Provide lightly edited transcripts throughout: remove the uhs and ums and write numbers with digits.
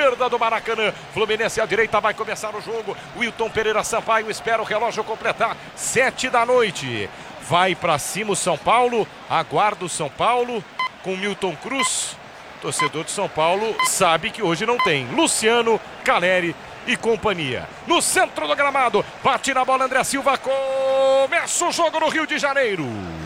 esquerda do Maracanã. Fluminense à direita, vai começar o jogo. Wilton Pereira Sampaio espera o relógio completar 7 da noite. Vai para cima o São Paulo, aguarda o São Paulo com Milton Cruz. Torcedor de São Paulo sabe que hoje não tem Luciano, Caleri e companhia. No centro do gramado, bate na bola André Silva, começa o jogo no Rio de Janeiro.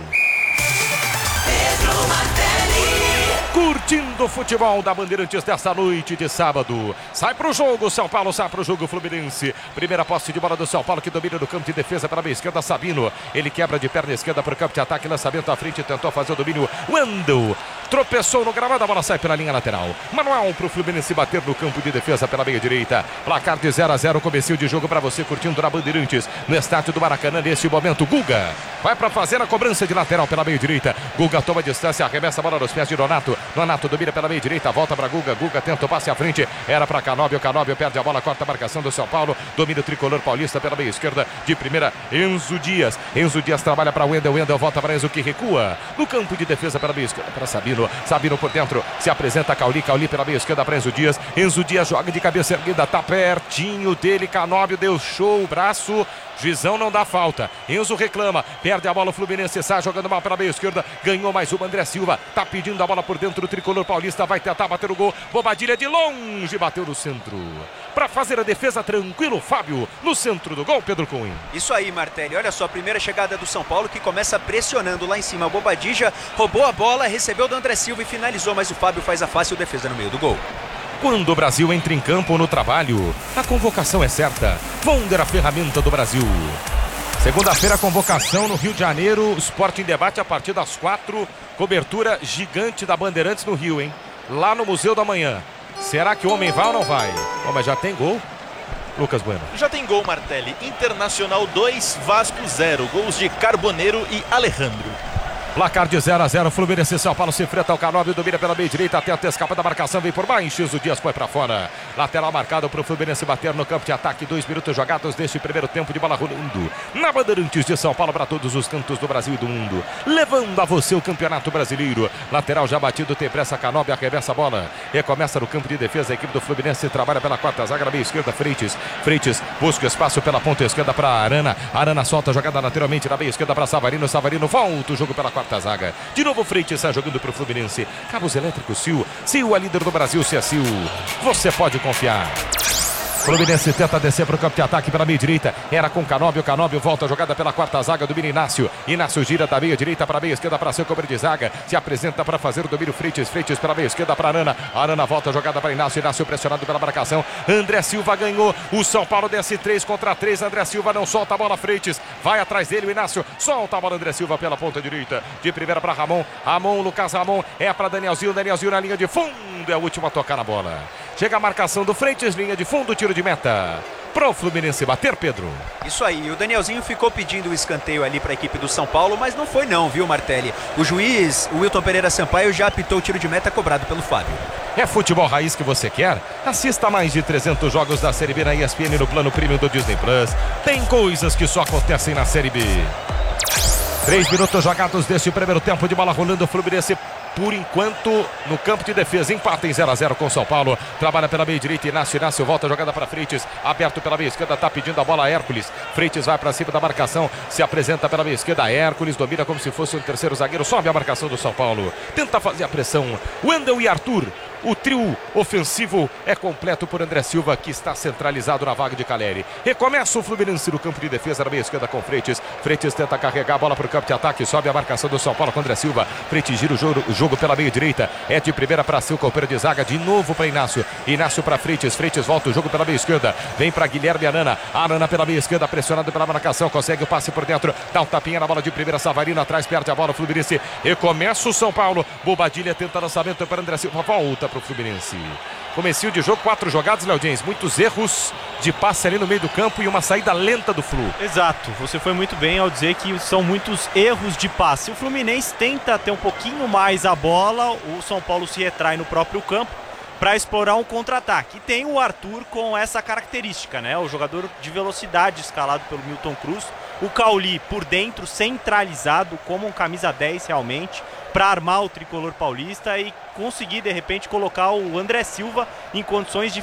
Curtindo o futebol da Bandeirantes desta noite de sábado. Sai pro jogo, São Paulo sai pro jogo Fluminense. Primeira posse de bola do São Paulo que domina no campo de defesa pela meia esquerda, Sabino. Ele quebra de perna esquerda para o campo de ataque, lançamento à frente, tentou fazer o domínio. Wendel tropeçou no gramado, a bola sai pela linha lateral. Manuel pro Fluminense bater no campo de defesa pela meia direita. Placar de 0-0, comecinho de jogo para você curtindo na Bandeirantes, no estádio do Maracanã. Neste momento, Guga vai para fazer a cobrança de lateral pela meia direita. Guga toma distância, arremessa a bola nos pés de Nonato. Nonato domina pela meia direita, volta para Guga. Guga tenta o passe à frente, era para Canóbio. Canóbio perde a bola, corta a marcação do São Paulo. Domina o tricolor paulista pela meia esquerda. De primeira, Enzo Dias. Enzo Dias trabalha para Wendel. Wendel volta para Enzo que recua. No campo de defesa pela meia esquerda para Sabino. Sabino por dentro, se apresenta Cauli. Cauli pela meia esquerda para Enzo Dias. Enzo Dias joga de cabeça erguida, tá pertinho dele. Canóbio deu show, o braço. Juizão não dá falta. Enzo reclama, perde a bola. O Fluminense sai jogando mal para a meia esquerda. Ganhou mais uma. André Silva tá pedindo a bola por dentro do tricolor paulista. Vai tentar bater o gol. Bobadilha de longe, bateu no centro. Para fazer a defesa tranquilo, Fábio. No centro do gol, Pedro Cunha. Isso aí, Martelli. Olha só, a primeira chegada do São Paulo que começa pressionando lá em cima. A Bobadilha roubou a bola, recebeu do André Silva e finalizou. Mas o Fábio faz a fácil defesa no meio do gol. Quando o Brasil entra em campo no trabalho, a convocação é certa. Wonder, a ferramenta do Brasil. Segunda-feira, convocação no Rio de Janeiro. Esporte em debate a partir das 4. Cobertura gigante da Bandeirantes no Rio, hein? Lá no Museu da Manhã. Será que o homem vai ou não vai? Oh, mas já tem gol. Lucas Bueno. Já tem gol, Martelli. Internacional 2, Vasco 0. Gols de Carboneiro e Alejandro. Placar de 0-0, Fluminense e São Paulo se enfrentam. Canóbio domina pela meia direita, tenta escapa da marcação, vem por baixo. O Dias foi para fora. Lateral marcado para o Fluminense bater no campo de ataque. 2 minutos jogados deste primeiro tempo de bola rolando. Na Bandeirantes de São Paulo para todos os cantos do Brasil e do mundo. Levando a você o Campeonato Brasileiro. Lateral já batido, tem pressa. Canóbio arremessa a bola. Recomeça no campo de defesa. A equipe do Fluminense trabalha pela quarta zaga na meia esquerda. Freitas busca espaço pela ponta esquerda para Arana. Arana solta a jogada lateralmente na meia esquerda para Savarino. Savarino volta o jogo pela quarta zaga. De novo Freitas está jogando para o Fluminense. Cabos elétricos Sil. Sil, a líder do Brasil, se é Sil. Você pode confiar. Fluminense tenta descer para o campo de ataque pela meia direita. Era com Canóbio. Canóbio volta a jogada pela quarta zaga. Domina Inácio. Inácio gira da meia direita para a meia esquerda para seu cobre de zaga. Se apresenta para fazer o domínio Freitas. Freitas pela meia esquerda para Arana. Arana volta a jogada para Inácio. Inácio pressionado pela marcação. André Silva ganhou. O São Paulo desce 3 contra 3. André Silva não solta a bola. Freitas vai atrás dele. O Inácio solta a bola. André Silva pela ponta direita. De primeira para Ramon. Ramon, Lucas Ramon. É para Danielzinho. Danielzinho na linha de fundo. É o último a tocar na bola. Chega a marcação do Freitas. Linha de fundo. Tiro de meta. Pro Fluminense bater, Pedro. Isso aí, o Danielzinho ficou pedindo o escanteio ali para a equipe do São Paulo, mas não foi não, viu, Martelli? O juiz, o Wilton Pereira Sampaio, já apitou o tiro de meta cobrado pelo Fábio. É futebol raiz que você quer? Assista a mais de 300 jogos da Série B na ESPN no plano premium do Disney Plus. Tem coisas que só acontecem na Série B. 3 minutos jogados deste primeiro tempo de bola rolando. O Fluminense, por enquanto, no campo de defesa, empata em 0-0 com São Paulo. Trabalha pela meia direita, Inácio volta a jogada para Freitas, aberto pela meia esquerda, tá pedindo a bola a Hércules. Freitas vai para cima da marcação, se apresenta pela meia esquerda, Hércules domina como se fosse um terceiro zagueiro, sobe a marcação do São Paulo, tenta fazer a pressão. Wendel e Arthur. O trio ofensivo é completo por André Silva, que está centralizado na vaga de Caleri. Recomeça o Fluminense no campo de defesa, na meia esquerda com Freitas. Freitas tenta carregar a bola para o campo de ataque, sobe a marcação do São Paulo com André Silva. Freitas gira o jogo pela meia direita. É de primeira para seu companheiro de zaga, de novo para Inácio. Inácio para Freitas. Freitas volta o jogo pela meia esquerda. Vem para Guilherme Arana. Arana pela meia esquerda, pressionado pela marcação. Consegue o passe por dentro. Dá um tapinha na bola de primeira. Savarino atrás, perde a bola. O Fluminense recomeça o São Paulo. Bobadilha tenta lançamento para André Silva. Volta para o Fluminense. Comecinho de jogo, 4 jogadas, Léo James. Muitos erros de passe ali no meio do campo e uma saída lenta do Flu. Exato, você foi muito bem ao dizer que são muitos erros de passe. O Fluminense tenta ter um pouquinho mais a bola, o São Paulo se retrai no próprio campo para explorar um contra-ataque. E tem o Arthur com essa característica, né? O jogador de velocidade escalado pelo Milton Cruz. O Cauli por dentro, centralizado, como um camisa 10 realmente, para armar o tricolor paulista e conseguir de repente colocar o André Silva em condições de